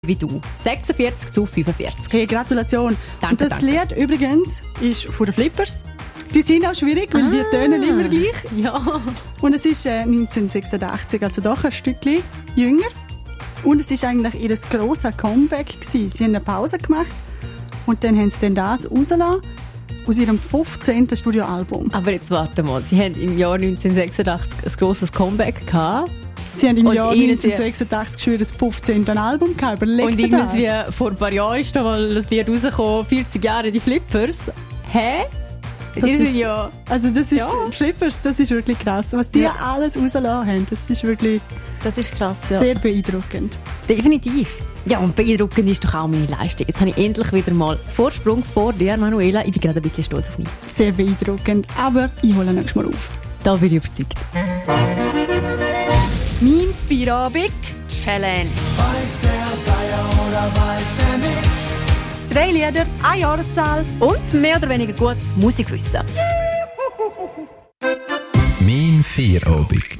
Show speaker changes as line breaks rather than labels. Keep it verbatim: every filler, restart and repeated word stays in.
wie du. sechsundvierzig zu fünfundvierzig.
Hey, Gratulation.
Danke,
Und das
danke.
Lied übrigens ist von den Flippers. Die sind auch schwierig, weil
Ah.
die tönen immer gleich.
Ja.
Und es ist äh, neunzehnhundertsechsundachtzig, also doch ein Stückchen jünger. Und es ist eigentlich ihr grosses Comeback gewesen. Sie haben eine Pause gemacht und dann haben sie dann das rausgelassen aus ihrem fünfzehnten Studioalbum.
Aber jetzt warte mal, sie haben im Jahr neunzehnhundertsechsundachtzig ein grosses Comeback gehabt.
Sie haben im
Und
Jahr
irgendwie-
neunzehnhundertsechsundachtzig schon das fünfzehnte Album gehabt. Überleg
Und
dir das.
irgendwie vor ein paar Jahren ist da mal das Lied rausgekommen, vierzig Jahre die Flippers. Hä?
Das
Die sind
ist-
ja...
Also das ist,
Ja.
die Flippers, das ist wirklich krass. Was die
Ja.
alles rausgelassen haben, das ist wirklich
Das ist krass, ja.
sehr beeindruckend.
Definitiv. Ja, und beeindruckend ist doch auch meine Leistung. Jetzt habe ich endlich wieder mal Vorsprung vor dir, Manuela. Ich bin gerade ein bisschen stolz auf mich.
Sehr beeindruckend. Aber ich hole nächstes Mal auf.
Da bin ich überzeugt.
Mein Feierabend.
Challenge.
Weiß der Geier oder weiß er nicht?
Drei Lieder, eine Jahreszahl.
Und mehr oder weniger gutes Musikwissen.
Mein Feierabend.